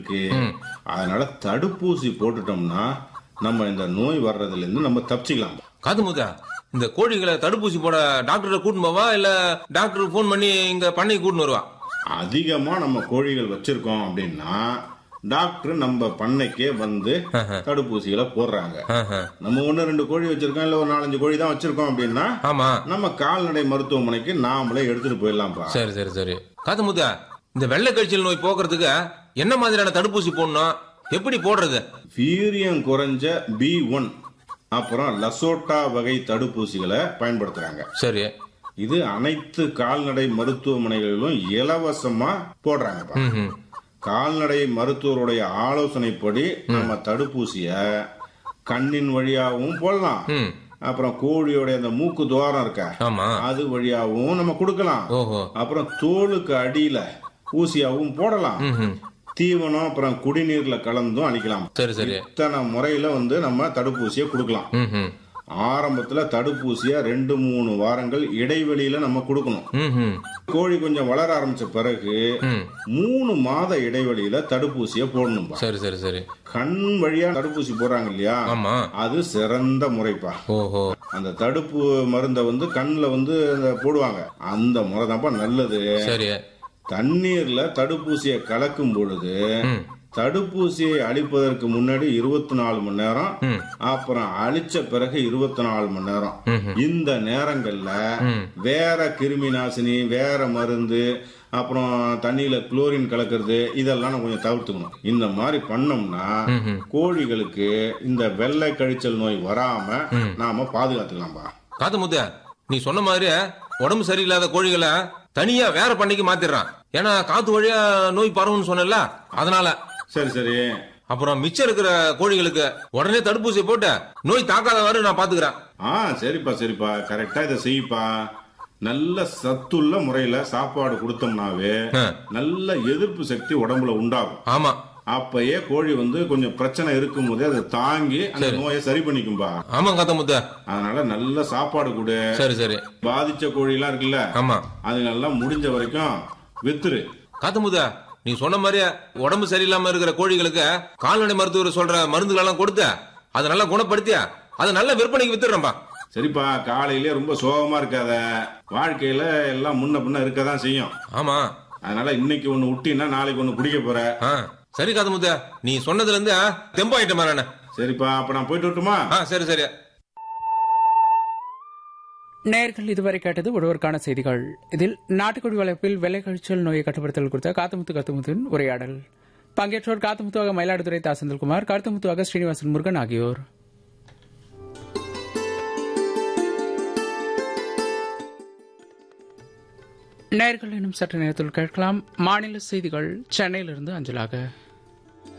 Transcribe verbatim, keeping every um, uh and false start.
இருக்கு. அதனால தடுப்பூசி போட்டுட்டோம்னா நம்ம இந்த நோய் வர்றதுல இருந்து நம்ம தப்பிச்சுக்கலாம். காது முத்தா, இந்த கோழிகளை தடுப்பூசி போட டாக்டரை கூட்டின்னு போவா இல்ல டாக்டர் போன் பண்ணி இங்க பண்ணை கூட்டின்னு வருவா? அதிகமா நம்ம கோழிகள் வச்சிருக்கோம் அப்படின்னா டாக்டர் நம்ம பண்ணைக்கே வந்து தடுப்பூசிகளை போடுறாங்க. நம்ம ஒன்னு ரெண்டு கோழி வச்சிருக்கோம் இல்ல ஒரு நாலஞ்சு கோழி தான் வச்சிருக்கோம் அப்படின்னா நம்ம கால்நடை மருத்துவமனைக்கு நாமளே எடுத்துட்டு போயிடலாம்ப்பா. சரி சரி சரி. காது முத்தா, இந்த வெள்ளை கழிச்சல் நோய் போக்குறதுக்கு என்ன மாதிரியான தடுப்பூசி போடணும், எப்படி போடுறது? வீரியம் குறைஞ்ச பி ஒன் அப்புறம் லசோட்டா வகை தடுப்பூசிகளை பயன்படுத்துறாங்க. சரி. இது அனைத்து கால்நடை மருத்துவமனைகளிலும் இலவசமா போடுறாங்க. கால்நடை மருத்துவருடைய ஆலோசனைப்படி நம்ம தடுப்பூசிய கண்ணின் வழியாகவும் போடலாம், அப்புறம் கோழியோட அந்த மூக்கு துவாரம் இருக்க அது வழியாகவும் நம்ம கொடுக்கலாம், அப்புறம் தோலுக்கு அடியில ஊசியாவும் போடலாம், தீவனம் அப்புறம் குடிநீர்ல கலந்தும் அளிக்கலாம். சரி சரி. இத்தனை முறையில வந்து நம்ம தடுப்பூசியை கொடுக்கலாம். ஆரம்பத்துல தடுப்பூசிய ரெண்டு மூணு வாரங்கள் இடைவெளியில நம்ம கொடுக்கணும். கோழி கொஞ்சம் வளர ஆரம்பிச்ச பிறகு மூணு மாத இடைவெளியில தடுப்பூசிய போடணும். சரி சரி சரி. கண் வழியா தடுப்பூசி போடுறாங்க இல்லையா, அது சிறந்த முறைப்பா. அந்த தடுப்பு மருந்தை வந்து கண்ணுல வந்து போடுவாங்க, அந்த முறை தான்ப்பா நல்லது. சரி. தண்ணீர்ல தடுப்பூசியை கலக்கும் பொழுது தடுப்பூசியை அளிப்பதற்கு முன்னாடி இருபத்தி நாலு மணி நேரம், அப்புறம் அழிச்ச பிறகு இருபத்தி நாலு மணி நேரம், இந்த நேரங்கள்ல வேற கிருமி நாசினி வேற மருந்து அப்புறம் தண்ணியில குளோரின் கலக்கிறது இதெல்லாம் நம்ம கொஞ்சம் தவிர்த்துக்கணும். இந்த மாதிரி பண்ணோம்னா கோழிகளுக்கு இந்த வெள்ளை கழிச்சல் நோய் வராம நாம பாதுகாத்துக்கலாம்பா. காது முத்த, நீ சொன்ன மாதிரி உடம்பு சரியில்லாத கோழிகளை தனியா வேற பண்ணைக்கு மாத்திடுறான், ஏன்னா காத்து வழியா நோய் பரவுன்னு சொன்னல, அதனால. சரி சரி. அப்புறம் மிச்சம் இருக்கிற கோழிகளுக்கு உடனே தடுப்பூசி போட்டு நோய் தாக்காதவாறு நான் பாத்துக்கிறேன். ஆ சரிப்பா சரிப்பா, கரெக்டா இதை செய்ப்பா. நல்ல சத்துள்ள முறையில சாப்பாடு கொடுத்தோம்னாவே நல்ல எதிர்ப்பு சக்தி உடம்புல உண்டாகும். ஆமா, அப்பயே கோழி வந்து கொஞ்சம் பிரச்சனை இருக்கும் போதே அதை தாங்கி அந்த நோயை சரி பண்ணிக்கும்பா. ஆமா காத்த முத்த. அதனால நல்ல சாப்பாடு கொடு. சரி சரி. பாதிச்ச கோழி எல்லாம் இருக்குல்ல, ஆமா, அதுங்கெல்லாம் முடிஞ்ச வரைக்கும் வித்துரு. காத்த முத்த, நீ சொன்ன மாதிரி உடம்பு சரியில்லாம இருக்கிற கோழிகளுக்கு கால்நடை மருத்துவர் சொல்ற மருந்துகள் எல்லாம் கொடுத்த அதை நல்லா குணப்படுத்திய அதை நல்ல விற்பனைக்கு வித்துடுறேன்பா. சரிப்பா, காலையிலே ரொம்ப சோகமா இருக்காத, வாழ்க்கையில எல்லாம் முன்ன பின்ன இருக்கதான் செய்யும். ஆமா, அதனால இன்னைக்கு ஒண்ணு விட்டீங்கன்னா நாளைக்கு ஒண்ணு குடிக்க போற. சரி காது முத்த, நீ சொன்னதுல இருந்து தெம்பாயிட்டமா நானு. சரிப்பா, அப்ப நான் போயிட்டு வரட்டுமா? சரி சரி. நேயர்கள் இதுவரை கேட்டது ஒருவருக்கான செய்திகள். இதில் நாட்டுக்கோழி வளர்ப்பில் வெள்ளை கழிச்சல் நோயை கட்டுப்படுத்தல் குறித்த காத்துமுத்து கத்துமுத்துவின் உரையாடல். பங்கேற்றோர் காத்துமுத்துவாக மயிலாடுதுறை தா செந்தில்குமார், கருத்துமுத்துவாக ஸ்ரீனிவாசன் முருகன் ஆகியோர். நேயர்கள் இன்னும் சற்று நேரத்தில் கேட்கலாம் மாநில செய்திகள் சென்னையிலிருந்து அஞ்சலாக.